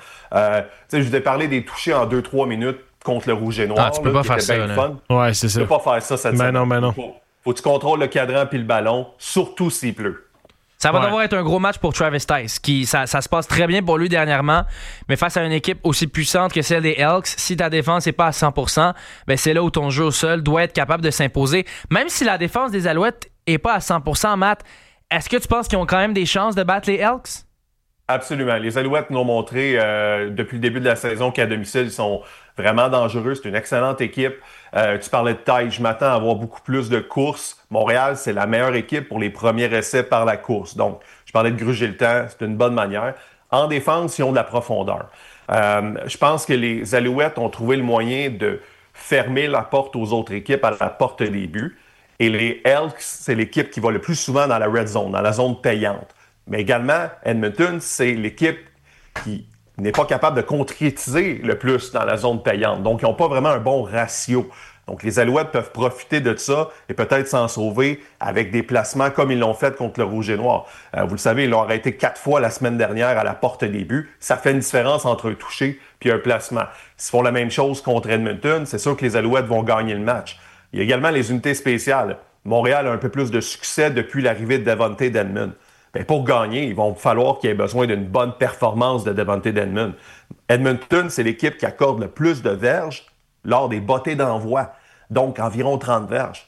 Je vous ai parlé des touchés en 2-3 minutes contre le Rouge et Noir. Tu peux pas faire ça. Ouais, c'est ça. Tu peux pas faire ça cette semaine. Non. Faut que tu contrôles le cadran puis le ballon, surtout s'il pleut. Ça va devoir être un gros match pour Travis Tice. Ça se passe très bien pour lui dernièrement, mais face à une équipe aussi puissante que celle des Elks, si ta défense n'est pas à 100%, ben c'est là où ton jeu au sol doit être capable de s'imposer. Même si la défense des Alouettes n'est pas à 100%, Matt, est-ce que tu penses qu'ils ont quand même des chances de battre les Elks? Absolument. Les Alouettes nous ont montré depuis le début de la saison qu'à domicile, ils sont vraiment dangereux. C'est une excellente équipe. Tu parlais de taille. Je m'attends à avoir beaucoup plus de courses. Montréal, c'est la meilleure équipe pour les premiers essais par la course. Donc, je parlais de gruger le temps. C'est une bonne manière. En défense, ils ont de la profondeur. Je pense que les Alouettes ont trouvé le moyen de fermer la porte aux autres équipes à la porte des buts. Et les Elks, c'est l'équipe qui va le plus souvent dans la red zone, dans la zone payante. Mais également, Edmonton, c'est l'équipe qui n'est pas capable de concrétiser le plus dans la zone payante. Donc, ils n'ont pas vraiment un bon ratio. Donc, les Alouettes peuvent profiter de ça et peut-être s'en sauver avec des placements comme ils l'ont fait contre le Rouge et Noir. Vous le savez, ils l'ont arrêté 4 fois la semaine dernière à la porte des buts. Ça fait une différence entre un touché et un placement. S'ils font la même chose contre Edmonton, c'est sûr que les Alouettes vont gagner le match. Il y a également les unités spéciales. Montréal a un peu plus de succès depuis l'arrivée de Devontae Dedmon. Bien, pour gagner, il va falloir qu'il y ait besoin d'une bonne performance de Devontae Dedmon. Edmonton, c'est l'équipe qui accorde le plus de verges lors des bottées d'envoi, donc environ 30 verges.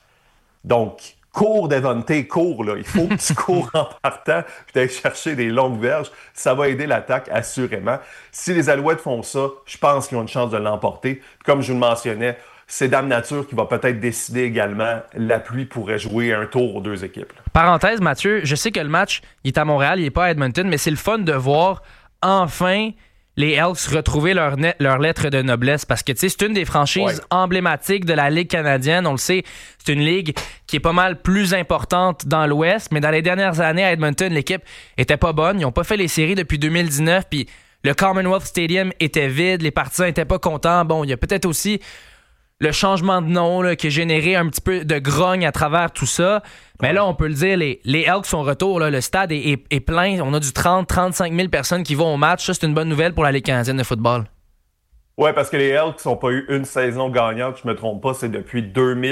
Donc, cours Devontae, cours, là. Il faut que tu cours en partant puis d'aller chercher des longues verges. Ça va aider l'attaque, assurément. Si les Alouettes font ça, je pense qu'ils ont une chance de l'emporter. Puis, comme je vous le mentionnais, c'est Dame Nature qui va peut-être décider également. La pluie pourrait jouer un tour aux deux équipes. Parenthèse, Mathieu, je sais que le match, il est à Montréal, il n'est pas à Edmonton, mais c'est le fun de voir enfin les Elks retrouver leur lettre de noblesse parce que c'est une des franchises emblématiques de la Ligue canadienne. On le sait, c'est une ligue qui est pas mal plus importante dans l'Ouest, mais dans les dernières années à Edmonton, l'équipe était pas bonne. Ils n'ont pas fait les séries depuis 2019, puis le Commonwealth Stadium était vide, les partisans n'étaient pas contents. Bon, il y a peut-être aussi le changement de nom là, qui a généré un petit peu de grogne à travers tout ça. Mais là, on peut le dire, les Elks sont retour. Là, le stade est plein. On a du 30-35 000 personnes qui vont au match. Ça, c'est une bonne nouvelle pour la Ligue canadienne de football. Oui, parce que les Elks n'ont pas eu une saison gagnante, je ne me trompe pas, c'est depuis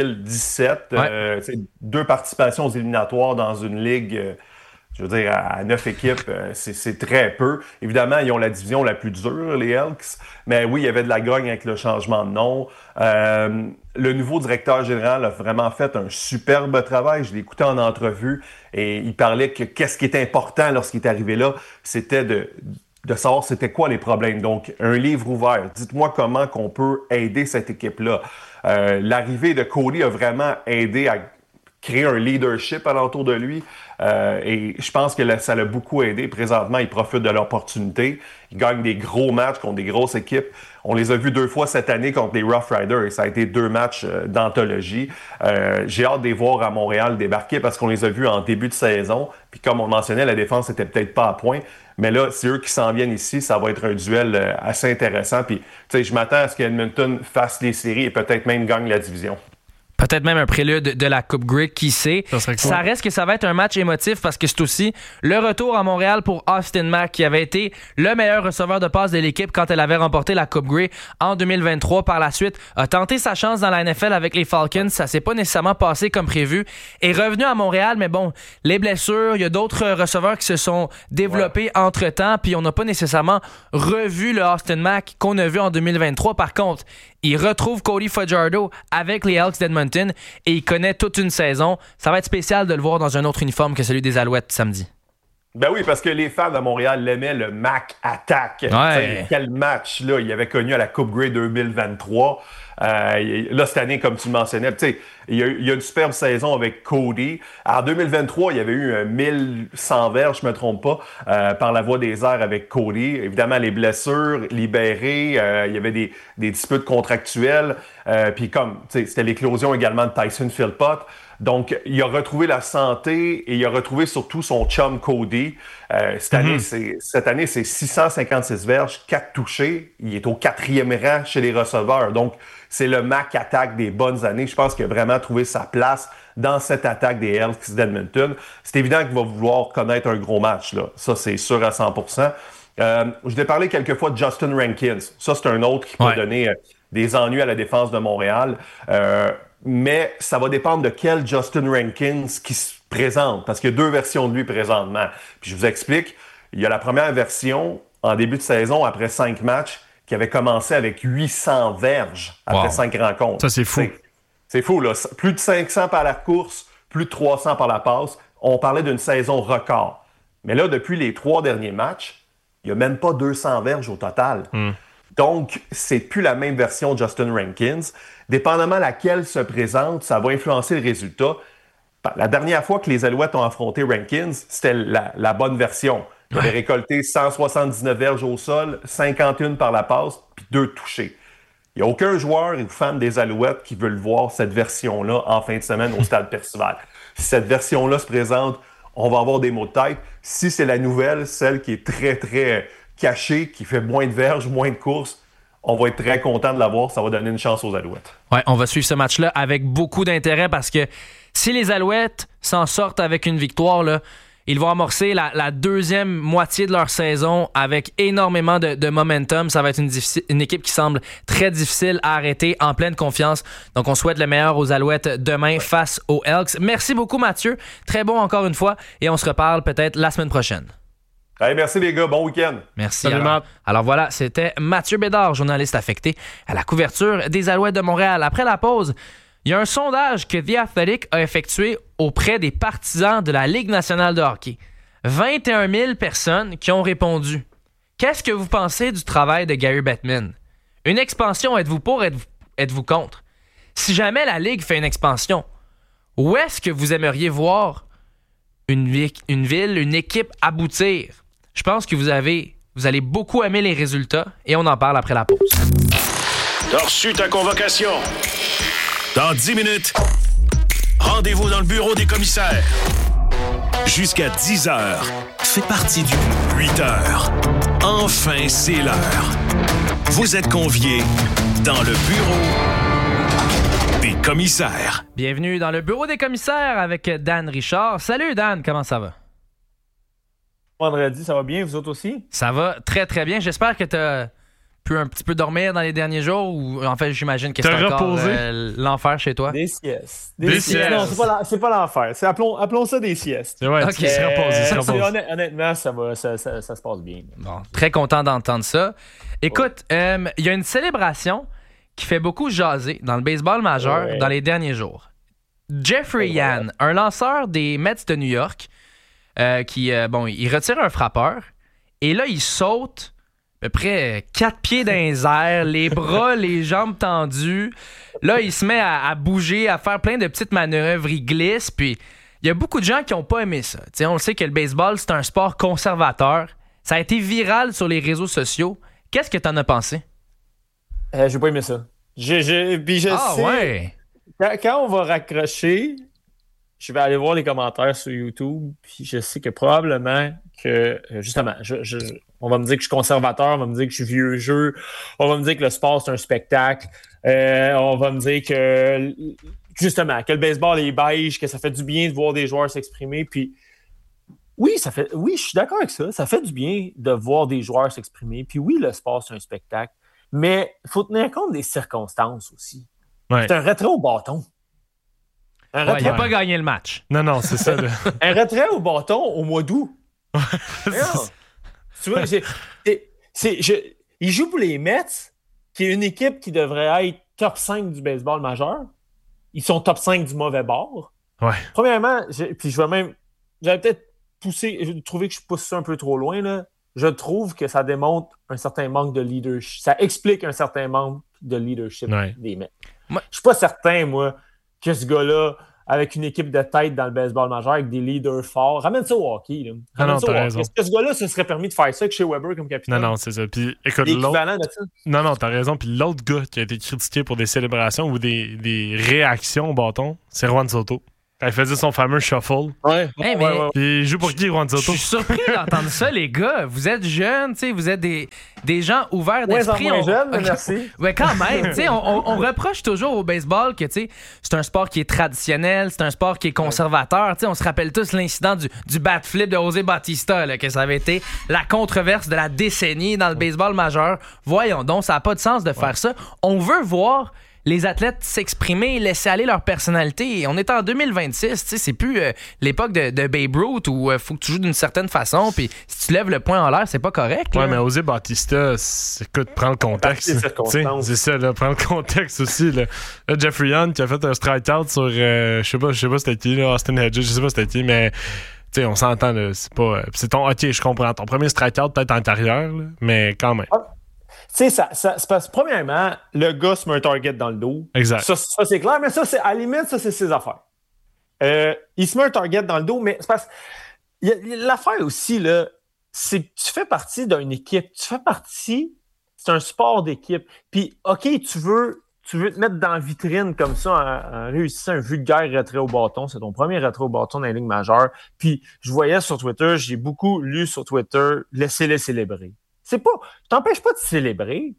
2017. C'est 2 participations aux éliminatoires dans une ligue... je veux dire, à 9 équipes, c'est très peu. Évidemment, ils ont la division la plus dure, les Elks. Mais oui, il y avait de la grogne avec le changement de nom. Le nouveau directeur général a vraiment fait un superbe travail. Je l'ai écouté en entrevue et il parlait que qu'est-ce qui était important lorsqu'il est arrivé là, c'était de savoir c'était quoi les problèmes. Donc, un livre ouvert. Dites-moi comment qu'on peut aider cette équipe-là. L'arrivée de Cody a vraiment aidé à créer un leadership alentour de lui. Et je pense que ça l'a beaucoup aidé. Présentement, ils profitent de l'opportunité. Ils gagnent des gros matchs contre des grosses équipes. On les a vus 2 fois cette année contre les Rough Riders et ça a été 2 matchs d'anthologie. J'ai hâte de les voir à Montréal débarquer parce qu'on les a vus en début de saison. Puis comme on mentionnait, la défense était peut-être pas à point. Mais là, c'est eux qui s'en viennent ici. Ça va être un duel assez intéressant. Puis, tu sais, je m'attends à ce qu'Edmonton fasse les séries et peut-être même gagne la division. Peut-être même un prélude de la Coupe Grey, qui sait. Ça reste que ça va être un match émotif parce que c'est aussi le retour à Montréal pour Austin Mack, qui avait été le meilleur receveur de passe de l'équipe quand elle avait remporté la Coupe Grey en 2023. Par la suite, a tenté sa chance dans la NFL avec les Falcons. Ça s'est pas nécessairement passé comme prévu. Est revenu à Montréal, mais bon, les blessures, il y a d'autres receveurs qui se sont développés entre-temps, puis on n'a pas nécessairement revu le Austin Mack qu'on a vu en 2023. Par contre, il retrouve Cody Fajardo avec les Elks d'Edmonton et il connaît toute une saison. Ça va être spécial de le voir dans un autre uniforme que celui des Alouettes samedi. Ben oui, parce que les fans de Montréal l'aimaient, le Mac Attack. Ouais. Quel match là, il avait connu à la Coupe Grey 2023. Là, cette année, comme tu le mentionnais, il y a une superbe saison avec Cody. En 2023, il y avait eu 1100 verges, je me trompe pas, par la voie des airs avec Cody. Évidemment, les blessures, libérées, il y avait des disputes contractuelles. Puis c'était l'éclosion également de Tyson Philpott. Donc, il a retrouvé la santé et il a retrouvé surtout son chum Cody. Cette année, c'est 656 verges, 4 touchés. Il est au 4e rang chez les receveurs. Donc, c'est le Mac Attack des bonnes années. Je pense qu'il a vraiment trouvé sa place dans cette attaque des Elks d'Edmonton. C'est évident qu'il va vouloir connaître un gros match, là. Ça, c'est sûr à 100%. Je t'ai parlé quelques fois de Justin Rankins. Ça, c'est un autre qui peut donner des ennuis à la défense de Montréal. Mais ça va dépendre de quel Justin Rankins qui se présente, parce qu'il y a 2 versions de lui présentement. Puis je vous explique, il y a la première version en début de saison, après 5 matchs, qui avait commencé avec 800 verges après 5 rencontres. Ça, c'est fou. C'est fou, là. Plus de 500 par la course, plus de 300 par la passe. On parlait d'une saison record. Mais là, depuis les 3 derniers matchs, il n'y a même pas 200 verges au total. Donc, c'est plus la même version de Justin Rankins. Dépendamment laquelle se présente, ça va influencer le résultat. La dernière fois que les Alouettes ont affronté Rankins, c'était la bonne version. Il avait récolté 179 verges au sol, 51 par la passe, puis 2 touchés. Il n'y a aucun joueur ou fan des Alouettes qui veut le voir, cette version-là, en fin de semaine au Stade Percival. Si cette version-là se présente, on va avoir des maux de tête. Si c'est la nouvelle, celle qui est très, très cachée, qui fait moins de verges, moins de courses, on va être très content de l'avoir. Ça va donner une chance aux Alouettes. Ouais, on va suivre ce match-là avec beaucoup d'intérêt parce que si les Alouettes s'en sortent avec une victoire, là, ils vont amorcer la deuxième moitié de leur saison avec énormément de momentum. Ça va être une équipe qui semble très difficile à arrêter, en pleine confiance. Donc, on souhaite le meilleur aux Alouettes demain face aux Elks. Merci beaucoup, Mathieu. Très bon encore une fois. Et on se reparle peut-être la semaine prochaine. Hey, merci les gars, bon week-end. Merci. Salut, Matt. Alors voilà, c'était Mathieu Bédard, journaliste affecté à la couverture des Alouettes de Montréal. Après la pause, il y a un sondage que The Athletic a effectué auprès des partisans de la Ligue nationale de hockey. 21 000 personnes qui ont répondu. Qu'est-ce que vous pensez du travail de Gary Bettman? Une expansion, êtes-vous pour, êtes-vous contre? Si jamais la Ligue fait une expansion, où est-ce que vous aimeriez voir une ville, une équipe aboutir? Je pense que vous allez beaucoup aimer les résultats et on en parle après la pause. T'as reçu ta convocation. Dans 10 minutes, rendez-vous dans le bureau des commissaires. Jusqu'à 10 heures, fais partie du 8 heures. Enfin, c'est l'heure. Vous êtes conviés dans le bureau des commissaires. Bienvenue dans le bureau des commissaires avec Dan Richard. Salut Dan, comment ça va? Vendredi, ça va bien, vous autres aussi? Ça va très très bien. J'espère que tu as pu un petit peu dormir dans les derniers jours ou en fait j'imagine que c'est encore l'enfer chez toi. Des siestes. Des siestes. Non, c'est pas l'enfer. Appelons ça des siestes. Ouais, Ok. tu serais reposé. Honnêtement, ça se passe bien. Bon, très content d'entendre ça. Écoute, il y a une célébration qui fait beaucoup jaser dans le baseball majeur dans les derniers jours. Jeffrey Yan, un lanceur des Mets de New York, il retire un frappeur et là, il saute à peu près 4 pieds dans les airs, les bras, les jambes tendues. Là, il se met à bouger, à faire plein de petites manœuvres, il glisse, puis il y a beaucoup de gens qui n'ont pas aimé ça. T'sais, on le sait que le baseball, c'est un sport conservateur. Ça a été viral sur les réseaux sociaux. Qu'est-ce que t'en as pensé? J'ai pas aimé ça. Puis je sais, ouais! quand on va raccrocher, je vais aller voir les commentaires sur YouTube, puis je sais que probablement que, justement, on va me dire que je suis conservateur, on va me dire que je suis vieux jeu, on va me dire que le sport, c'est un spectacle, on va me dire que, justement, que le baseball est beige, que ça fait du bien de voir des joueurs s'exprimer, puis oui, je suis d'accord avec ça, ça fait du bien de voir des joueurs s'exprimer, puis oui, le sport, c'est un spectacle, mais il faut tenir compte des circonstances aussi. Ouais. C'est un retrait au bâton. Il n'a pas gagné le match. Non, c'est ça. Un retrait au bâton au mois d'août. Tu vois, il joue pour les Mets, qui est une équipe qui devrait être top 5 du baseball majeur. Ils sont top 5 du mauvais bord. Ouais. Premièrement, j'avais peut-être trouver que je pousse ça un peu trop loin, là. Je trouve que ça démontre un certain manque de leadership. Ça explique un certain manque de leadership des mecs. Je suis pas certain, moi, que ce gars-là, avec une équipe de tête dans le baseball majeur, avec des leaders forts, ramène ça au hockey. Là. Non, t'as raison. Est-ce que ce gars-là se serait permis de faire ça avec Shea Weber comme capitaine? Non, c'est ça. Puis, écoute, l'équivalent de ça? Non, t'as raison. Puis l'autre gars qui a été critiqué pour des célébrations ou des réactions au bâton, c'est Juan Soto. Quand il faisait son fameux shuffle. Mais Puis il joue pour qui, Juan Soto? Je suis surpris d'entendre ça, les gars. Vous êtes jeunes, vous êtes des gens ouverts d'esprit. Moins jeunes, merci. Ouais, quand même. on reproche toujours au baseball que c'est un sport qui est traditionnel, c'est un sport qui est conservateur. On se rappelle tous l'incident du bat flip de José Bautista, là, que ça avait été la controverse de la décennie dans le baseball majeur. Voyons donc, ça n'a pas de sens de faire ça. On veut voir les athlètes s'exprimer, laisser aller leur personnalité. On est en 2026, c'est plus l'époque de Babe Ruth où faut que tu joues d'une certaine façon, puis si tu lèves le poing en l'air, c'est pas correct. Ouais, mais José Bautista, écoute, prends le contexte. C'est ça, là, prends le contexte aussi. Là, Jeffrey Young qui a fait un strikeout sur, je sais pas c'était qui, là, Austin Hedges, je sais pas c'était qui, mais tu sais, on s'entend, là, c'est pas... c'est ton... OK, je comprends, ton premier strikeout peut-être en carrière, là, mais quand même. Tu sais, c'est parce que, premièrement, le gars se met un target dans le dos. Exact. Ça c'est clair, mais ça, c'est à la limite, ça, c'est ses affaires. Il se met un target dans le dos, mais c'est parce que l'affaire aussi, là, c'est que tu fais partie d'une équipe. C'est un sport d'équipe. Puis, OK, tu veux te mettre dans la vitrine comme ça en réussissant un vulgaire retrait au bâton. C'est ton premier retrait au bâton dans la ligue majeure. Puis, je voyais sur Twitter, j'ai beaucoup lu sur Twitter, laissez-les célébrer. C'est pas. Je t'empêche pas de célébrer.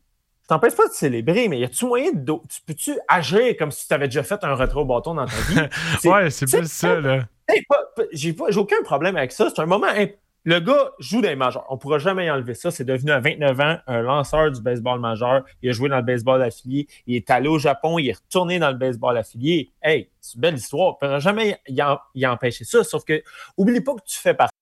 Mais y a-tu moyen de. Peux-tu agir comme si tu avais déjà fait un retrait au bâton dans ta vie? C'est plus ça, là. J'ai aucun problème avec ça. C'est un moment. Le gars joue dans les majeurs. On ne pourra jamais y enlever ça. C'est devenu à 29 ans un lanceur du baseball majeur. Il a joué dans le baseball affilié. Il est allé au Japon. Il est retourné dans le baseball affilié. Hey, c'est une belle histoire. On ne pourra jamais y empêcher ça. Sauf que, oublie pas que tu fais partie